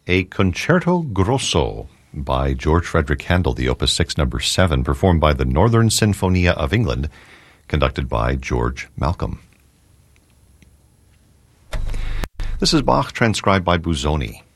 a Concerto Grosso by George Frederick Handel, the Opus 6, number 7, performed by the Northern Sinfonia of England, conducted by George Malcolm. This is Bach transcribed by Busoni.